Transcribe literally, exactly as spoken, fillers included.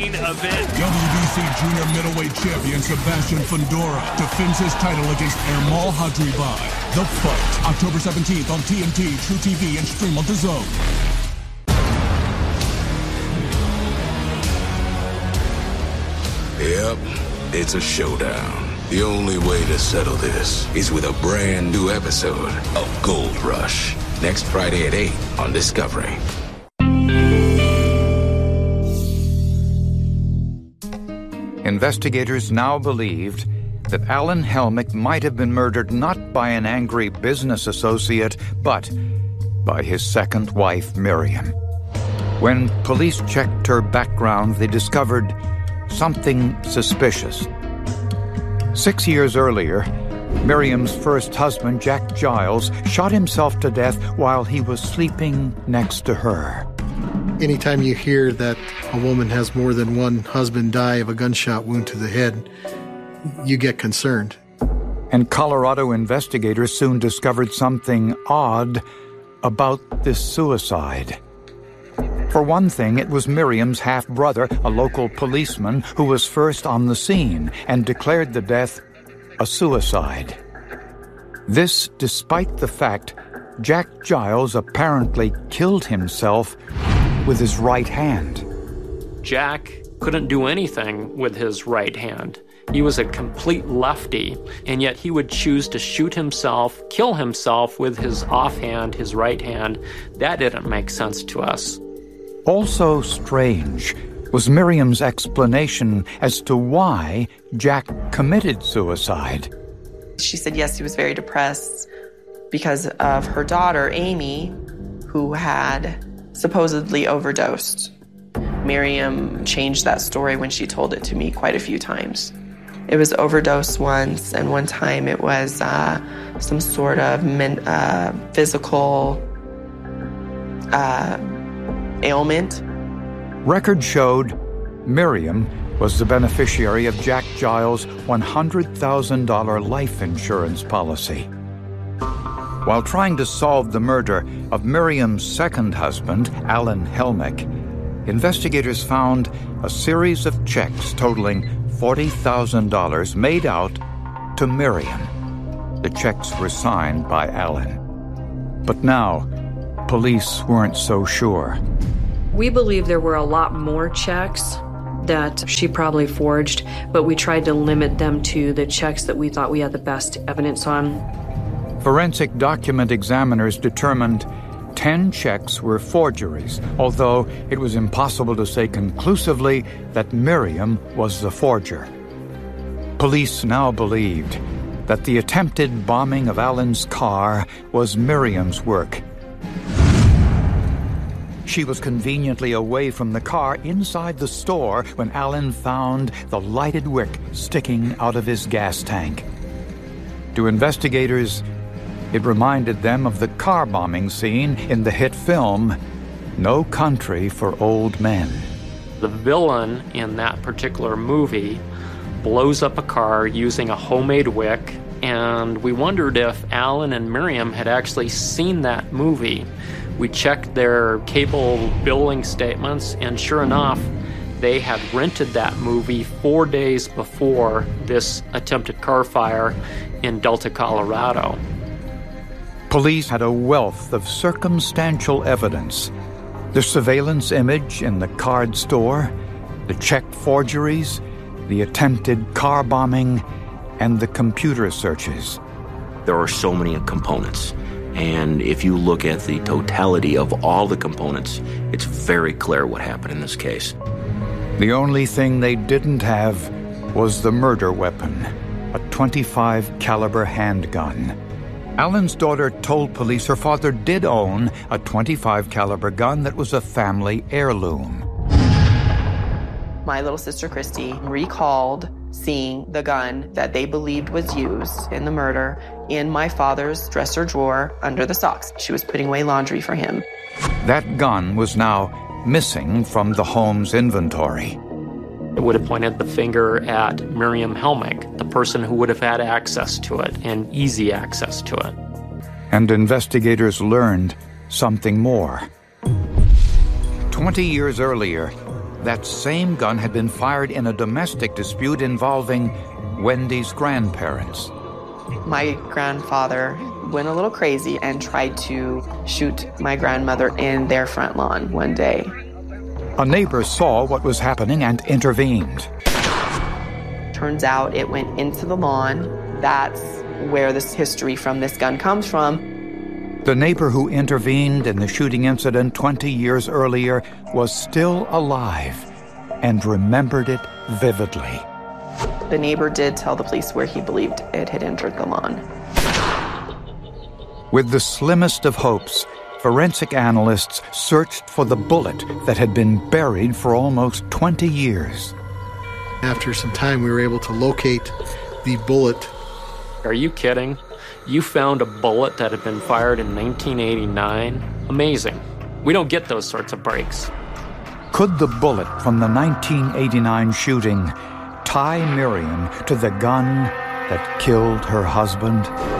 main event. W B C Junior Middleweight Champion Sebastian Fundora defends his title against Ermal Hadribai. The Fight, October seventeenth on T N T, True T V, and stream on D A Z N. Yep, it's a showdown. The only way to settle this is with a brand new episode of Gold Rush. Next Friday at eight on Discovery. Investigators now believed that Alan Helmick might have been murdered not by an angry business associate, but by his second wife, Miriam. When police checked her background, they discovered something suspicious. Six years earlier, Miriam's first husband, Jack Giles, shot himself to death while he was sleeping next to her. Anytime you hear that a woman has more than one husband die of a gunshot wound to the head, you get concerned. And Colorado investigators soon discovered something odd about this suicide. For one thing, it was Miriam's half-brother, a local policeman, who was first on the scene and declared the death a suicide. This despite the fact Jack Giles apparently killed himself with his right hand. Jack couldn't do anything with his right hand. He was a complete lefty, and yet he would choose to shoot himself, kill himself with his offhand, his right hand. That didn't make sense to us. Also strange was Miriam's explanation as to why Jack committed suicide. She said yes, he was very depressed because of her daughter, Amy, who had supposedly overdosed. Miriam changed that story when she told it to me quite a few times. It was overdose once, and one time it was uh, some sort of men, uh, physical uh, ailment. Records showed Miriam was the beneficiary of Jack Giles' one hundred thousand dollars life insurance policy. While trying to solve the murder of Miriam's second husband, Alan Helmick, investigators found a series of checks totaling forty thousand dollars made out to Miriam. The checks were signed by Alan. But now, police weren't so sure. We believe there were a lot more checks that she probably forged, but we tried to limit them to the checks that we thought we had the best evidence on. Forensic document examiners determined ten checks were forgeries, although it was impossible to say conclusively that Miriam was the forger. Police now believed that the attempted bombing of Alan's car was Miriam's work. She was conveniently away from the car inside the store when Alan found the lighted wick sticking out of his gas tank. To investigators, it reminded them of the car bombing scene in the hit film No Country for Old Men. The villain in that particular movie blows up a car using a homemade wick, and we wondered if Alan and Miriam had actually seen that movie. We checked their cable billing statements, and sure enough, they had rented that movie four days before this attempted car fire in Delta, Colorado. Police had a wealth of circumstantial evidence. The surveillance image in the card store, the check forgeries, the attempted car bombing, and the computer searches. There are so many components, and if you look at the totality of all the components, it's very clear what happened in this case. The only thing they didn't have was the murder weapon, a twenty-five caliber handgun. Alan's daughter told police her father did own a twenty-five caliber gun that was a family heirloom. My little sister Christy recalled seeing the gun that they believed was used in the murder in my father's dresser drawer under the socks. She was putting away laundry for him. That gun was now missing from the home's inventory. It would have pointed the finger at Miriam Helmick, the person who would have had access to it and easy access to it. And investigators learned something more. Twenty years earlier, that same gun had been fired in a domestic dispute involving Wendy's grandparents. My grandfather went a little crazy and tried to shoot my grandmother in their front lawn one day. A neighbor saw what was happening and intervened. Turns out it went into the lawn. That's where this history from this gun comes from. The neighbor who intervened in the shooting incident twenty years earlier was still alive and remembered it vividly. The neighbor did tell the police where he believed it had entered the lawn. With the slimmest of hopes, forensic analysts searched for the bullet that had been buried for almost twenty years. After some time, we were able to locate the bullet. Are you kidding? You found a bullet that had been fired in nineteen eighty-nine? Amazing. We don't get those sorts of breaks. Could the bullet from the nineteen eighty-nine shooting tie Miriam to the gun that killed her husband?